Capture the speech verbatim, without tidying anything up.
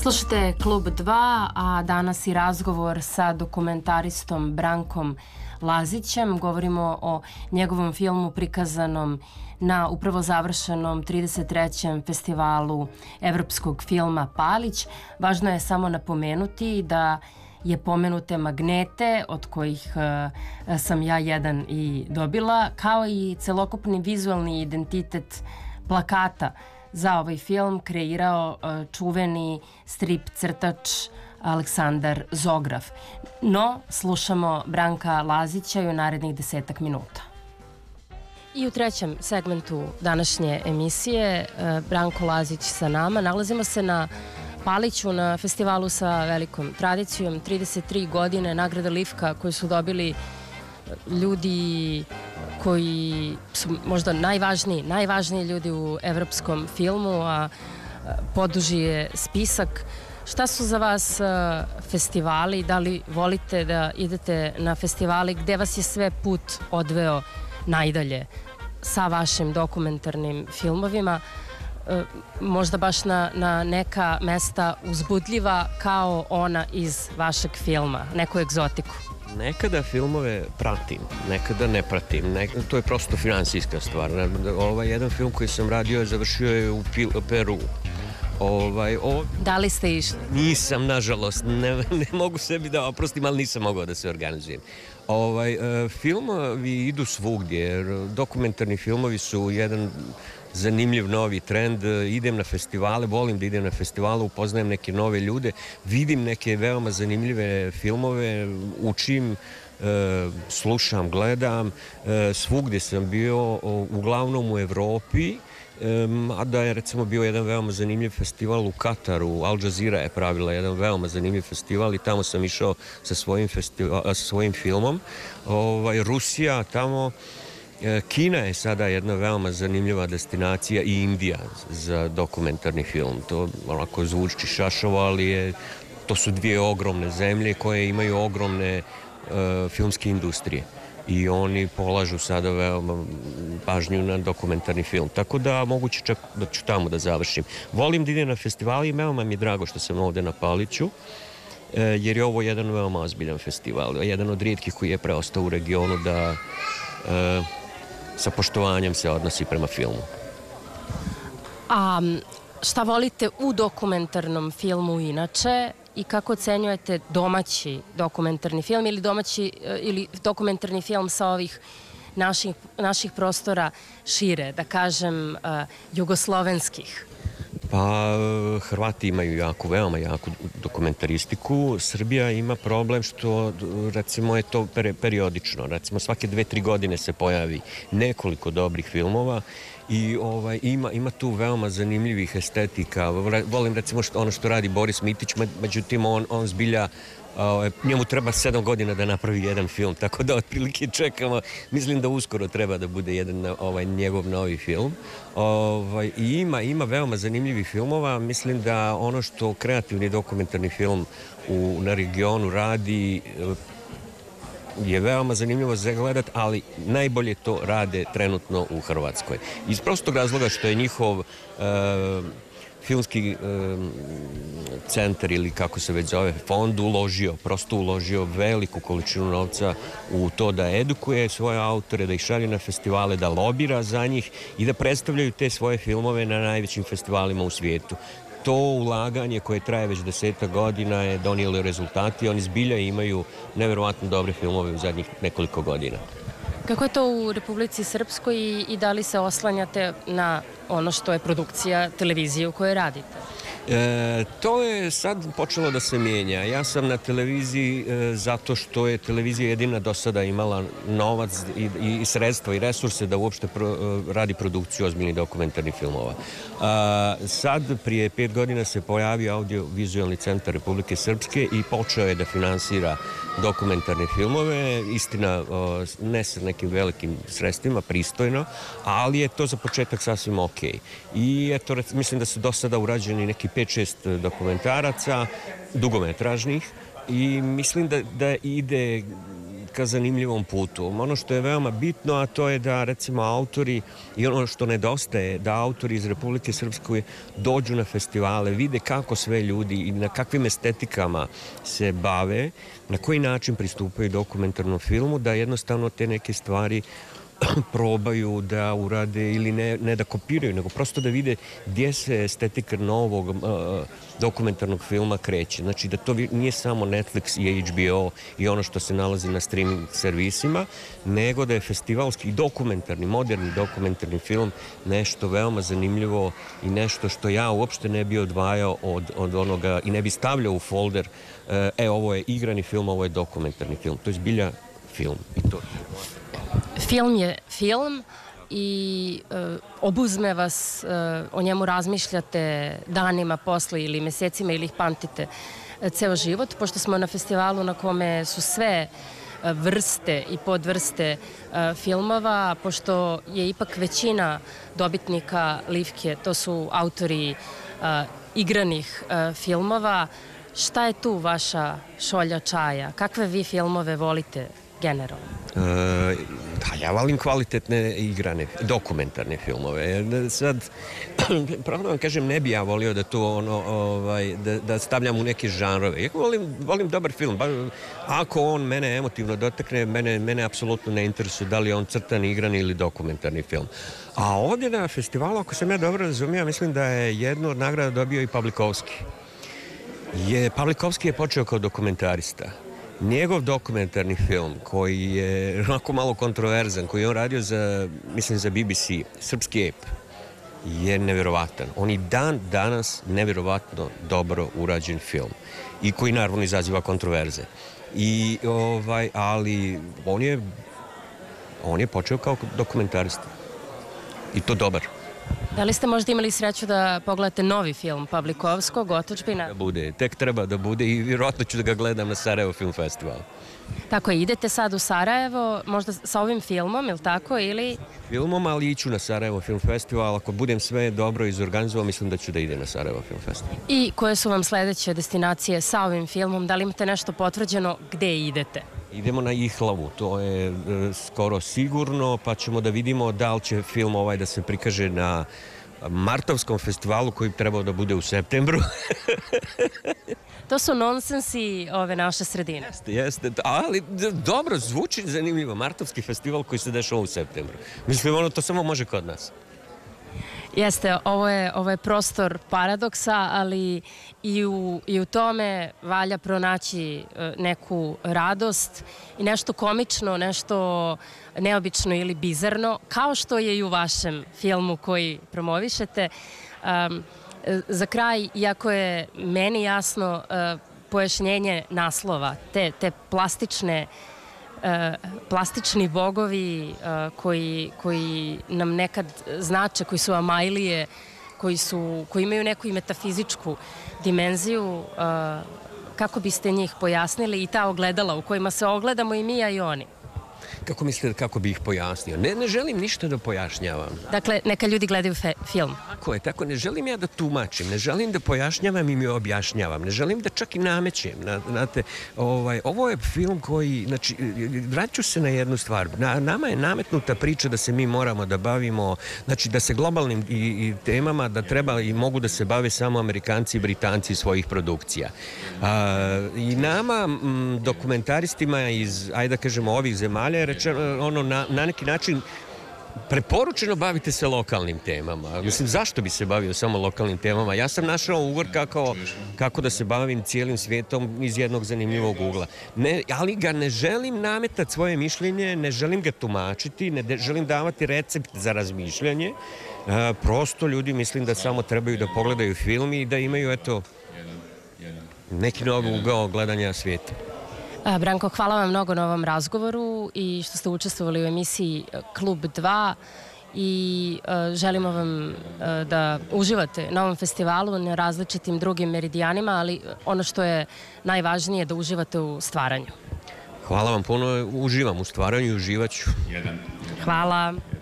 Slušajte Klub dva, a danas i razgovor sa dokumentaristom Brankom Lazićem. Govorimo o njegovom filmu prikazanom na upravo završenom trideset trećem festivalu evropskog filma Palić. Važno je samo napomenuti da je pomenute magnete, od kojih uh, sam ja jedan i dobila, kao i celokupni vizualni identitet plakata za ovaj film kreirao uh, čuveni strip crtač Aleksandar Zograf. No, slušamo Branka Lazića i u narednih desetak minuta. I u trećem segmentu današnje emisije uh, Branko Lazić sa nama. Nalazimo se na Paliću, na festivalu sa velikom tradicijom, trideset tri godine, nagrada Livka koju su dobili ljudi koji su možda najvažniji, najvažniji ljudi u evropskom filmu, a poduži je spisak. Šta su za vas festivali? Da li volite da idete na festivali? Gde vas je sve put odveo najdalje sa vašim dokumentarnim filmovima? Možda baš na, na neka mesta uzbudljiva kao ona iz vašeg filma, neku egzotiku? Nekada filmove pratim, nekada ne pratim. Ne, to je prosto finansijska stvar. Ovaj jedan film koji sam radio završio je u Peru. Ovaj, o... Da li ste išli? Nisam, nažalost. Ne, ne mogu sebi da oprostim, ali nisam mogao da se organizujem. Ovaj, filmovi idu svugdje, jer dokumentarni filmovi su jedan zanimljiv novi trend. Idem na festivale, volim da idem na festivale, upoznajem neke nove ljude, vidim neke veoma zanimljive filmove, učim, slušam, gledam. Svugdje sam bio, uglavnom u Evropi, a da je recimo bio jedan veoma zanimljiv festival u Kataru. Al Jazeera je pravila jedan veoma zanimljiv festival i tamo sam išao sa svojim, festival, sa svojim filmom. Ovaj, Rusija, tamo Kina je sada jedna veoma zanimljiva destinacija i Indija za dokumentarni film. To onako zvuči šašavo, ali je, to su dvije ogromne zemlje koje imaju ogromne uh, filmske industrije i oni polažu sada veoma pažnju na dokumentarni film. Tako da moguće čak da ću tamo da završim. Volim da idem na festivali i veoma mi je drago što sam ovde na Paliću, jer je ovo jedan veoma ozbiljan festival. Jedan od rijetkih koji je preostao u regionu da uh, sa poštovanjem se odnosi prema filmu. A šta volite u dokumentarnom filmu inače i kako ocenjujete domaći dokumentarni film ili domaći ili dokumentarni film sa ovih naših, naših prostora šire, da kažem, uh, jugoslovenskih? Pa Hrvati imaju jako, veoma jaku dokumentaristiku. Srbija ima problem što, recimo, je to periodično. Recimo, svake dve, tri godine se pojavi nekoliko dobrih filmova i ovaj, ima, ima tu veoma zanimljivih estetika. Volim, recimo, što, ono što radi Boris Mitić, međutim, on, on zbilja njemu treba sedam godina da napravi jedan film, tako da otprilike čekamo. Mislim da uskoro treba da bude jedan ovaj, njegov novi film. Ovaj, i ima, ima veoma zanimljivih filmova. Mislim da ono što kreativni dokumentarni film u, na regionu radi je veoma zanimljivo za gledat, ali najbolje to rade trenutno u Hrvatskoj. Iz prostog razloga što je njihov uh, filmski um, centar ili kako se već zove, fond uložio, prosto uložio veliku količinu novca u to da edukuje svoje autore, da ih šalje na festivale, da lobira za njih i da predstavljaju te svoje filmove na najvećim festivalima u svijetu. To ulaganje koje traje već desetak godina je donijelo rezultati. Oni zbilja imaju neverovatno dobre filmove u zadnjih nekoliko godina. Kako je to u Republici Srpskoj i, i da li se oslanjate na ono što je produkcija televizije u kojoj radite? E, to je sad počelo da se mijenja. Ja sam na televiziji e, zato što je televizija jedina do sada imala novac i, i sredstva i resurse da uopšte pro, radi produkciju ozbiljnih dokumentarnih filmova. A, sad, prije pet godina se pojavio Audio-vizualni centar Republike Srpske i počeo je da finansira dokumentarne filmove, istina ne sa nekim velikim sredstvima, pristojno, ali je to za početak sasvim ok. I eto, mislim da su do sada urađeni neki pet šest dokumentaraca, dugometražnih, i mislim da, da ide ka zanimljivom putu. Ono što je veoma bitno, a to je da recimo autori i ono što nedostaje, da autori iz Republike Srpske dođu na festivale, vide kako sve ljudi i na kakvim estetikama se bave, na koji način pristupaju dokumentarnom filmu, da jednostavno te neke stvari probaju da urade ili ne, ne da kopiraju, nego prosto da vide gdje se estetika novog uh, dokumentarnog filma kreće. Znači da to nije samo Netflix i H B O i ono što se nalazi na streaming servisima, nego da je festivalski dokumentarni, moderni dokumentarni film nešto veoma zanimljivo i nešto što ja uopšte ne bi odvajao od, od onoga i ne bi stavljao u folder uh, e, ovo je igrani film, ovo je dokumentarni film. To je zbilja film i to. Film je film i e, obuzme vas, e, o njemu razmišljate danima posle ili mesecima ili ih pamtite e, ceo život, pošto smo na festivalu na kome su sve e, vrste i podvrste e, filmova, pošto je ipak većina dobitnika Livke, to su autori e, igranih e, filmova. Šta je tu vaša šolja čaja? Kakve vi filmove volite generalno? E, da, ja volim kvalitetne igrane, dokumentarne filmove. Sad, pravno vam kažem, ne bi ja volio da to ono, ovaj, da, da stavljam u neke žanrove. Ja volim, volim dobar film. Ako on mene emotivno dotakne, mene, mene apsolutno ne interesuje da li je on crtani, igrani ili dokumentarni film. A ovdje na festivalu, ako sam ja dobro razumio, mislim da je jednu od nagrada dobio i Pavlikovski. Je, Pavlikovski je počeo kao dokumentarista. Njegov dokumentarni film, koji je onako malo kontroverzan, koji je on radio za, mislim, za B B C, Srpski ep, je nevjerovatan. On i dan danas nevjerovatno dobro urađen film. I koji naravno izaziva kontroverze. I, ovaj, ali on je, on je počeo kao dokumentarista. I to dobar. Da li ste možda imali sreću da pogledate novi film Pavlikovskog, Otadžbina? Da bude, tek treba da bude i vjerojatno ću da ga gledam na Sarajevo Film Festivalu. Tako je, idete sad u Sarajevo, možda sa ovim filmom, ili tako, ili... Filmom, ali iću na Sarajevo Film Festival. Ako budem sve dobro izorganizovao, mislim da ću da ide na Sarajevo Film Festival. I koje su vam sledeće destinacije sa ovim filmom? Da li imate nešto potvrđeno gde idete? Idemo na Ihlavu, to je e, skoro sigurno, pa ćemo da vidimo da li će film ovaj da se prikaže na Martovskom festivalu koji trebao da bude u septembru. To su nonsensi ove naše sredine. Jeste, jeste, ali dobro, zvuči zanimljivo. Martovski festival koji se dešava u septembru. Mislim, ono to samo može kod nas. Jeste, ovo je, ovo je prostor paradoksa, ali i u, i u tome valja pronaći neku radost i nešto komično, nešto neobično ili bizarno, kao što je i u vašem filmu koji promovišete. Um, za kraj, iako je meni jasno uh, pojašnjenje naslova, te, te plastične plastični bogovi koji, koji nam nekad znače, koji su amajlije, koji, su, koji imaju neku i metafizičku dimenziju, kako biste njih pojasnili i ta ogledala u kojima se ogledamo i mi, a i oni? Kako mislite kako bi ih pojasnio? Ne, ne želim ništa da pojašnjavam. Dakle, neka ljudi gledaju film. Tako je, tako ne želim ja da tumačim, ne želim da pojašnjavam i mi objašnjavam, ne želim da čak i namećem. Znate, ovaj, ovo je film koji, znači, vraću se na jednu stvar. Na, nama je nametnuta priča da se mi moramo da bavimo, znači da se globalnim i, i temama da treba i mogu da se bave samo Amerikanci i Britanci svojih produkcija. A, I nama, m, dokumentaristima iz, ajde da kažemo, ovih zemalja je rečeno, ono, na, na neki način preporučeno bavite se lokalnim temama. Mislim, zašto bi se bavio samo lokalnim temama? Ja sam našao ugor kako, kako da se bavim cijelim svijetom iz jednog zanimljivog ugla. Ne, ali ga ne želim nametati svoje mišljenje, ne želim ga tumačiti, ne želim davati recept za razmišljanje. A, prosto ljudi mislim da samo trebaju da pogledaju film i da imaju, eto, neki novi ugao gledanja svijeta. Branko, hvala vam mnogo na ovom razgovoru i što ste učestvovali u emisiji Klub dva i želimo vam da uživate na ovom festivalu, na različitim drugim meridijanima, ali ono što je najvažnije da uživate u stvaranju. Hvala vam puno, uživam u stvaranju i uživat ću. Hvala.